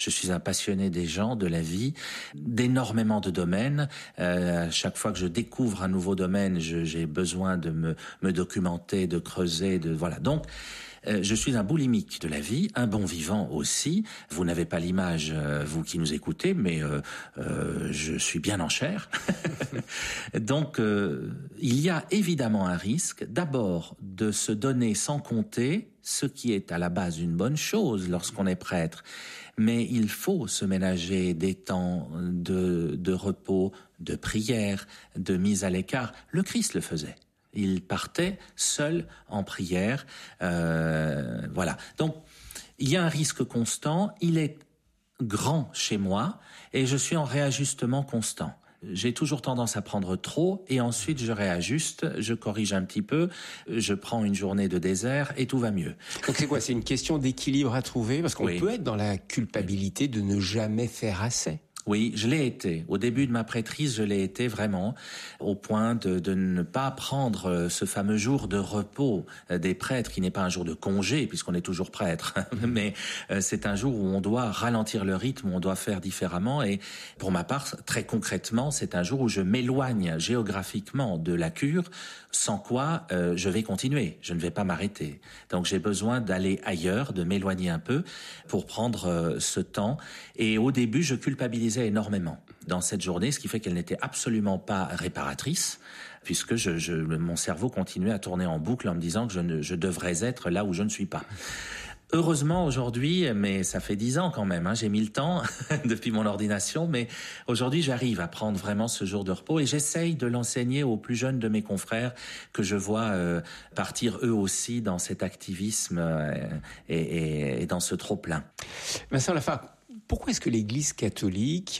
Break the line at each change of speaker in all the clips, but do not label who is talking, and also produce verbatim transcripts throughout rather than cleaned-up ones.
Je suis un passionné des gens, de la vie, d'énormément de domaines. Euh, à chaque fois que je découvre un nouveau domaine, je, j'ai besoin de me, me documenter, de creuser, de voilà. Donc, Euh, je suis un boulimique de la vie, un bon vivant aussi. Vous n'avez pas l'image, euh, vous qui nous écoutez, mais euh, euh, je suis bien en chair. Donc, euh, il y a évidemment un risque, d'abord, de se donner sans compter, ce qui est à la base une bonne chose lorsqu'on est prêtre. Mais il faut se ménager des temps de, de repos, de prière, de mise à l'écart. Le Christ le faisait. Il partait seul en prière, euh, voilà. Donc, il y a un risque constant, il est grand chez moi, et je suis en réajustement constant. J'ai toujours tendance à prendre trop, et ensuite je réajuste, je corrige un petit peu, je prends une journée de désert, et tout va mieux.
Donc c'est quoi? C'est une question d'équilibre à trouver, parce qu'on
oui.
peut être dans la culpabilité de ne jamais faire assez.
Oui, je l'ai été. Au début de ma prêtrise, je l'ai été vraiment, au point de, de ne pas prendre ce fameux jour de repos des prêtres, qui n'est pas un jour de congé, puisqu'on est toujours prêtre, mais c'est un jour où on doit ralentir le rythme, où on doit faire différemment. Et pour ma part, très concrètement, c'est un jour où je m'éloigne géographiquement de la cure, sans quoi euh, je vais continuer, je ne vais pas m'arrêter. Donc j'ai besoin d'aller ailleurs, de m'éloigner un peu pour prendre euh, ce temps. Et au début, je culpabilisais énormément dans cette journée, ce qui fait qu'elle n'était absolument pas réparatrice, puisque je, je, mon cerveau continuait à tourner en boucle en me disant que je, ne, je devrais être là où je ne suis pas. Heureusement aujourd'hui, mais ça fait dix ans quand même, hein, j'ai mis le temps depuis mon ordination, mais aujourd'hui j'arrive à prendre vraiment ce jour de repos et j'essaye de l'enseigner aux plus jeunes de mes confrères que je vois euh, partir eux aussi dans cet activisme euh, et, et, et dans ce trop-plein.
Vincent Lafargue, pourquoi est-ce que l'Église catholique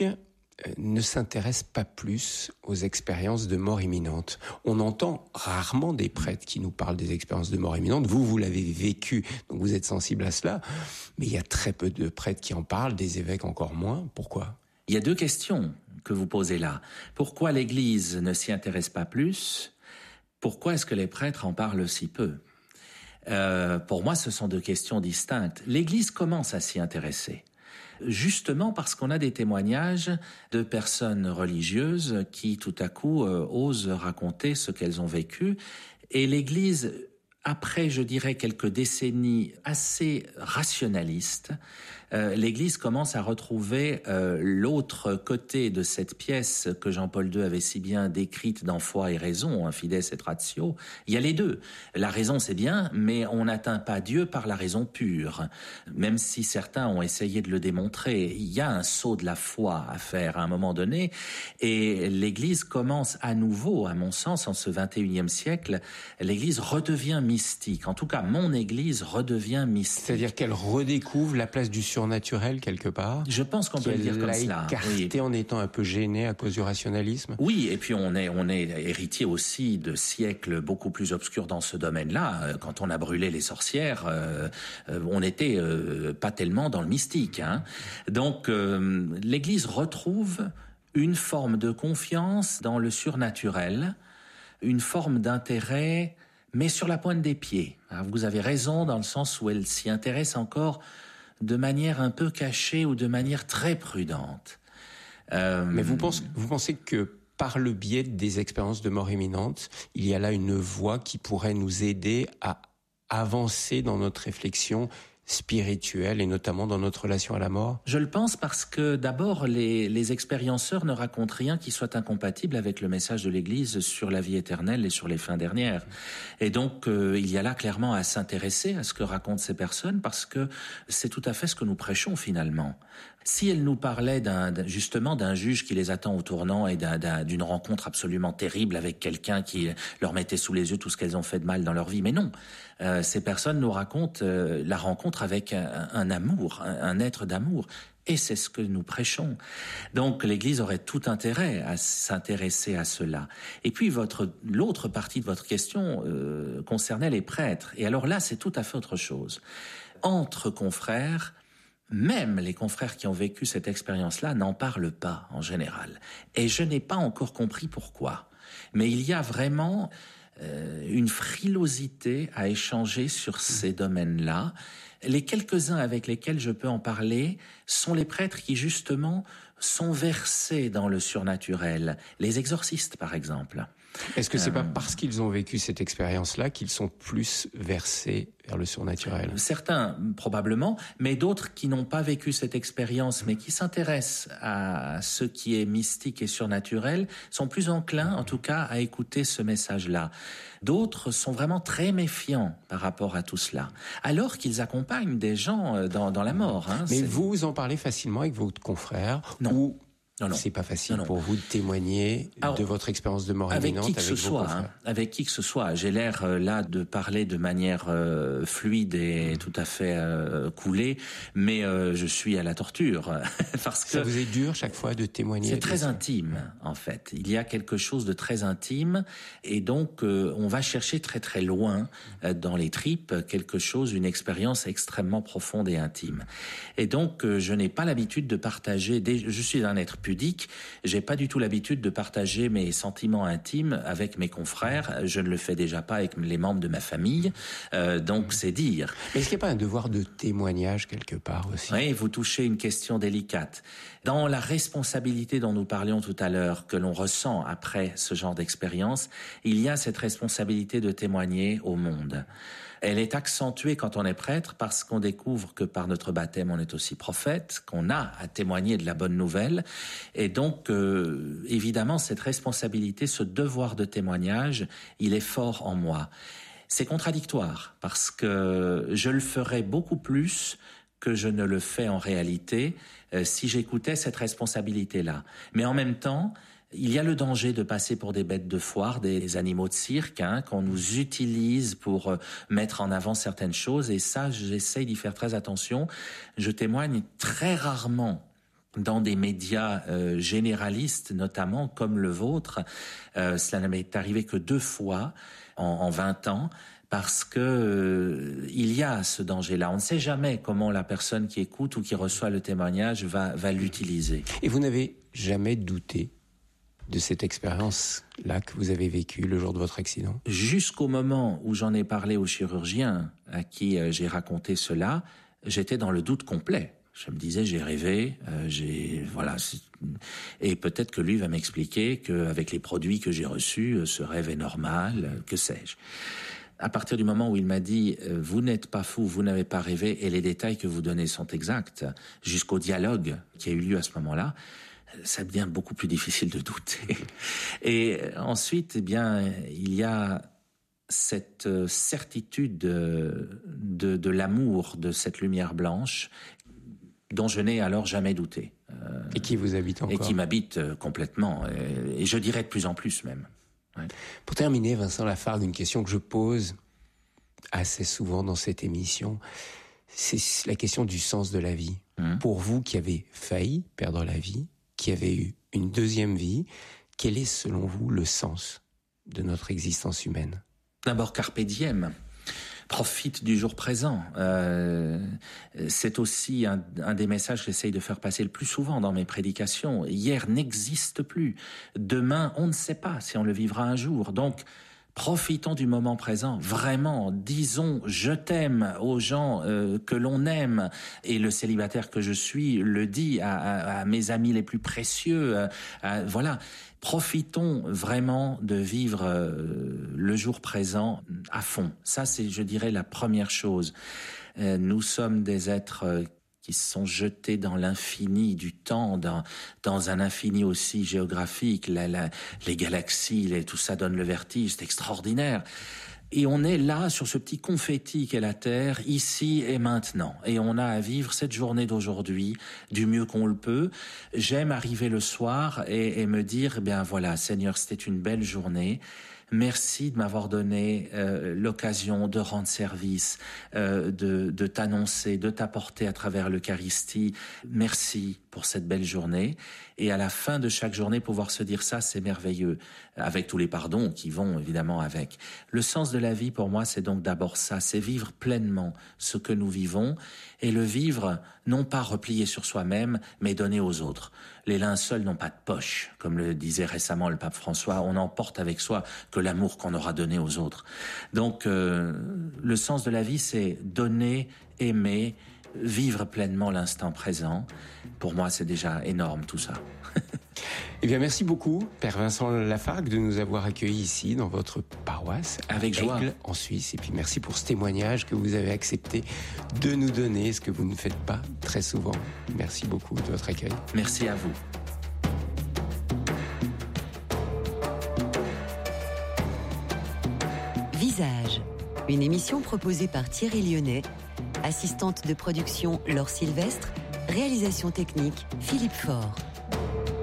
ne s'intéresse pas plus aux expériences de mort imminente? On entend rarement des prêtres qui nous parlent des expériences de mort imminente. Vous, vous l'avez vécu, donc vous êtes sensible à cela. Mais il y a très peu de prêtres qui en parlent, des évêques encore moins. Pourquoi?
Il y a deux questions que vous posez là. Pourquoi l'Église ne s'y intéresse pas plus? Pourquoi est-ce que les prêtres en parlent si peu? Euh, pour moi, ce sont deux questions distinctes. L'Église commence à s'y intéresser. Justement parce qu'on a des témoignages de personnes religieuses qui tout à coup euh, osent raconter ce qu'elles ont vécu. Et l'Église, après je dirais quelques décennies assez rationalistes, euh, l'Église commence à retrouver euh, l'autre côté de cette pièce que Jean-Paul deux avait si bien décrite dans Foi et raison, hein, Fides et Ratio. Il y a les deux. La raison c'est bien, mais on n'atteint pas Dieu par la raison pure. Même si certains ont essayé de le démontrer, il y a un saut de la foi à faire à un moment donné, et l'Église commence à nouveau, à mon sens, en ce vingt et unième siècle, l'Église redevient mystique. En tout cas, mon Église redevient mystique.
C'est-à-dire qu'elle redécouvre la place du surnaturel quelque part.
Je pense qu'on peut le dire comme cela.
Elle l'a écarté oui. en étant un peu gênée à cause du rationalisme.
Oui, et puis on est on est héritier aussi de siècles beaucoup plus obscurs dans ce domaine-là. Quand on a brûlé les sorcières, euh, on n'était euh, pas tellement dans le mystique. Hein. Donc euh, l'Église retrouve une forme de confiance dans le surnaturel, une forme d'intérêt, mais sur la pointe des pieds. Alors, vous avez raison dans le sens où elle s'y intéresse encore de manière un peu cachée ou de manière très prudente.
Euh... Mais vous pensez, vous pensez que par le biais des expériences de mort imminente, il y a là une voie qui pourrait nous aider à avancer dans notre réflexion spirituelle et notamment dans notre relation à la mort?
Je le pense parce que d'abord les, les expérienceurs ne racontent rien qui soit incompatible avec le message de l'Église sur la vie éternelle et sur les fins dernières. Et donc euh, il y a là clairement à s'intéresser à ce que racontent ces personnes parce que c'est tout à fait ce que nous prêchons finalement. Si elles nous parlaient d'un, justement d'un juge qui les attend au tournant et d'un, d'un, d'une rencontre absolument terrible avec quelqu'un qui leur mettait sous les yeux tout ce qu'elles ont fait de mal dans leur vie, mais non, euh, ces personnes nous racontent euh, la rencontre avec un, un amour, un, un être d'amour. Et c'est ce que nous prêchons. Donc l'Église aurait tout intérêt à s'intéresser à cela. Et puis votre l'autre partie de votre question euh, concernait les prêtres. Et alors là, c'est tout à fait autre chose. Entre confrères, même les confrères qui ont vécu cette expérience-là n'en parlent pas en général. Et je n'ai pas encore compris pourquoi. Mais il y a vraiment euh, une frilosité à échanger sur ces domaines-là. Les quelques-uns avec lesquels je peux en parler sont les prêtres qui, justement, sont versés dans le surnaturel. Les exorcistes, par exemple.
Est-ce que c'est euh, pas parce qu'ils ont vécu cette expérience-là qu'ils sont plus versés vers le surnaturel ?
Certains, probablement, mais d'autres qui n'ont pas vécu cette expérience, mais qui s'intéressent à ce qui est mystique et surnaturel, sont plus enclins, en tout cas, à écouter ce message-là. D'autres sont vraiment très méfiants par rapport à tout cela, alors qu'ils accompagnent des gens dans, dans la mort. Hein,
mais
c'est...
vous, vous en parlez facilement avec votre confrère ?
Non.
Ou...
Non, non.
C'est pas facile
non, non.
pour vous de témoigner
Alors,
de votre expérience de mort
avec
imminente
qui que
avec
ce
vos
soit,
confrères.
hein, avec qui que ce soit. J'ai l'air euh, là de parler de manière euh, fluide et mmh. tout à fait euh, coulée, mais euh, je suis à la torture parce que
ça vous est dur chaque fois de témoigner.
C'est très
ça.
intime en fait. Il y a quelque chose de très intime et donc euh, on va chercher très très loin euh, dans les tripes quelque chose, une expérience extrêmement profonde et intime. Et donc euh, je n'ai pas l'habitude de partager. Des... Je suis un être pudique. J'ai pas du tout l'habitude de partager mes sentiments intimes avec mes confrères. Je ne le fais déjà pas avec les membres de ma famille. Euh, donc c'est dire.
Mais est-ce qu'il n'y a pas un devoir de témoignage quelque part aussi ?
Oui, vous touchez une question délicate. Dans la responsabilité dont nous parlions tout à l'heure, que l'on ressent après ce genre d'expérience, il y a cette responsabilité de témoigner au monde. Elle est accentuée quand on est prêtre parce qu'on découvre que par notre baptême, on est aussi prophète, qu'on a à témoigner de la bonne nouvelle. Et donc, euh, évidemment, cette responsabilité, ce devoir de témoignage, il est fort en moi. C'est contradictoire parce que je le ferais beaucoup plus que je ne le fais en réalité euh, si j'écoutais cette responsabilité-là. Mais en même temps, il y a le danger de passer pour des bêtes de foire, des animaux de cirque, hein, qu'on nous utilise pour euh, mettre en avant certaines choses. Et ça, j'essaye d'y faire très attention. Je témoigne très rarement dans des médias euh, généralistes, notamment comme le vôtre. Euh, cela ne m'est arrivé que deux fois en, en vingt ans. Parce que euh, il y a ce danger-là. On ne sait jamais comment la personne qui écoute ou qui reçoit le témoignage va, va l'utiliser.
Et vous n'avez jamais douté de cette expérience-là que vous avez vécue le jour de votre accident ?
Jusqu'au moment où j'en ai parlé au chirurgien à qui euh, j'ai raconté cela, j'étais dans le doute complet. Je me disais, j'ai rêvé, euh, j'ai voilà, et peut-être que lui va m'expliquer qu'avec les produits que j'ai reçus, ce rêve est normal, euh, que sais-je. À partir du moment où il m'a dit euh, « Vous n'êtes pas fou, vous n'avez pas rêvé et les détails que vous donnez sont exacts », jusqu'au dialogue qui a eu lieu à ce moment-là, ça devient beaucoup plus difficile de douter. Et ensuite, eh bien, il y a cette certitude de, de, de l'amour de cette lumière blanche dont je n'ai alors jamais douté.
Euh, et qui vous habite encore.
Et qui m'habite complètement, et, et je dirais de plus en plus même. Ouais.
Pour terminer, Vincent Lafargue, une question que je pose assez souvent dans cette émission, c'est la question du sens de la vie. Mmh. Pour vous qui avez failli perdre la vie, qui avez eu une deuxième vie, quel est selon vous le sens de notre existence humaine ?
D'abord, carpe diem. Profite du jour présent. Euh, c'est aussi un, un des messages que j'essaye de faire passer le plus souvent dans mes prédications. Hier n'existe plus. Demain, on ne sait pas si on le vivra un jour. Donc, profitons du moment présent. Vraiment, disons « je t'aime » aux gens euh, que l'on aime. Et le célibataire que je suis le dit à, à, à mes amis les plus précieux. À, à, voilà. Profitons vraiment de vivre euh, le jour présent à fond. Ça, c'est, je dirais, la première chose. Euh, nous sommes des êtres euh, qui sont jetés dans l'infini du temps, dans, dans un infini aussi géographique. La, la, les galaxies, les, tout ça donne le vertige, c'est extraordinaire. Et on est là, sur ce petit confetti qu'est la Terre, ici et maintenant. Et on a à vivre cette journée d'aujourd'hui du mieux qu'on le peut. J'aime arriver le soir et, et me dire, eh bien voilà, Seigneur, c'était une belle journée. Merci de m'avoir donné euh, l'occasion de rendre service, euh, de, de t'annoncer, de t'apporter à travers l'Eucharistie. Merci pour cette belle journée. Et à la fin de chaque journée, pouvoir se dire ça, c'est merveilleux, avec tous les pardons qui vont évidemment avec. Le sens de la vie, pour moi, c'est donc d'abord ça, c'est vivre pleinement ce que nous vivons, et le vivre non pas replié sur soi-même, mais donné aux autres. Les linceuls n'ont pas de poche, comme le disait récemment le pape François, on n'emporte avec soi que l'amour qu'on aura donné aux autres. Donc, euh, le sens de la vie, c'est donner, aimer, vivre pleinement l'instant présent. Pour moi, c'est déjà énorme tout ça.
Eh bien, merci beaucoup, Père Vincent Lafargue, de nous avoir accueillis ici, dans votre paroisse,
avec joie,
Aigle, en Suisse. Et puis, merci pour ce témoignage que vous avez accepté de nous donner, ce que vous ne faites pas très souvent. Merci beaucoup de votre accueil.
Merci à vous.
Visage, une émission proposée par Thierry Lyonnais, assistante de production Laure Sylvestre, réalisation technique Philippe Faure.